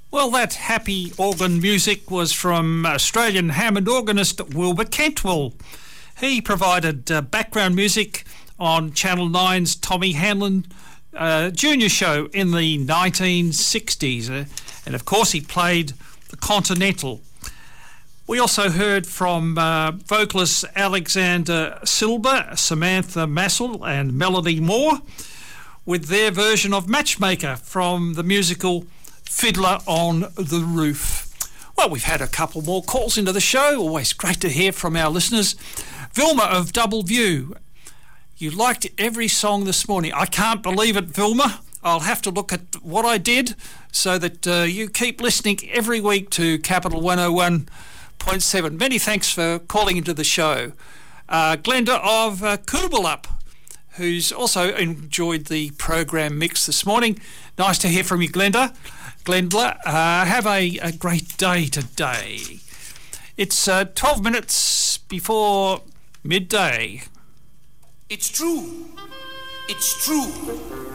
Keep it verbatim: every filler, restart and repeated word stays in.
Well, that happy organ music was from Australian Hammond organist Wilbur Cantwell. He provided uh, background music on Channel nine's Tommy Hanlon uh, Junior show in the nineteen sixties. Uh, and of course he played the Continental. We also heard from uh, vocalists Alexander Silber, Samantha Massell and Melody Moore with their version of Matchmaker from the musical Fiddler on the Roof. Well, we've had a couple more calls into the show. Always great to hear from our listeners. Vilma of Double View, you liked every song this morning. I can't believe it, Vilma. I'll have to look at what I did so that uh, you keep listening every week to Capital one oh one point seven. Many thanks for calling into the show. Uh, Glenda of uh, Coolbellup, who's also enjoyed the program mix this morning. Nice to hear from you, Glenda. Glenda, uh, have a, a great day today. It's uh, twelve minutes before midday. It's true. It's true.